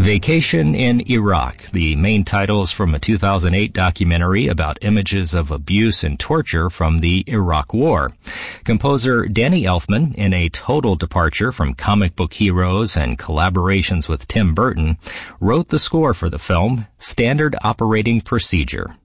Vacation in Iraq, the main titles from a 2008 documentary about images of abuse and torture from the Iraq War. Composer Danny Elfman, in a total departure from comic book heroes and collaborations with Tim Burton, wrote the score for the film, Standard Operating Procedure.